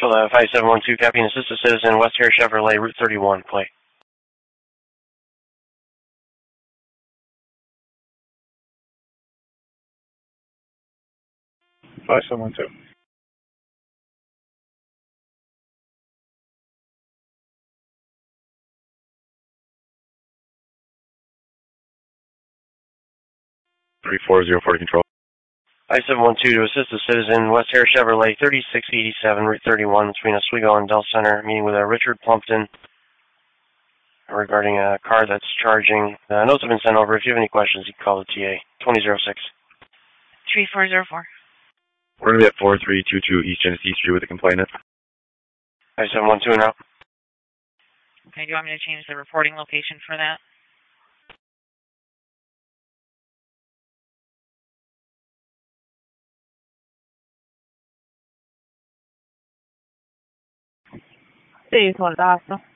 Philadelphia 5712, copy and assist a citizen, West Harris Chevrolet, Route 31, play. Five seven one two. Three 404 control. 5712 to assist a citizen, West Harris Chevrolet, 3687, Route 31, between Oswego and Del Center, meeting with Richard Plumpton regarding a car that's charging. Notes have been sent over. If you have any questions, you can call the TA. 2006. 3404. We're going to be at 4322 East Genesee Street with a complainant. 5712 now. Okay, do you want me to change the reporting location for that? Sì, soldato.